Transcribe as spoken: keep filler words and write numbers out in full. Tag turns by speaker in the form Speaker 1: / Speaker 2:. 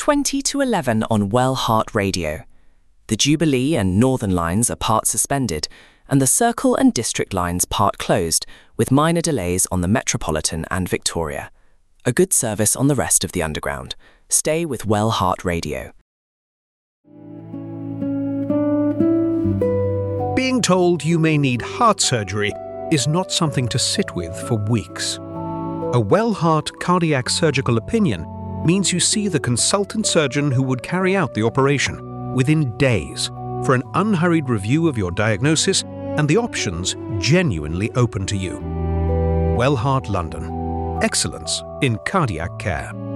Speaker 1: twenty to eleven on Well Heart Radio. The Jubilee and Northern lines are part suspended, and the Circle and District lines part closed, with minor delays on the Metropolitan and Victoria. A good service on the rest of the Underground. Stay with Well Heart Radio.
Speaker 2: Being told you may need heart surgery is not something to sit with for weeks. A Well Heart cardiac surgical opinion means you see the consultant surgeon who would carry out the operation within days for an unhurried review of your diagnosis and the options genuinely open to you. Well Heart London. Excellence in cardiac care.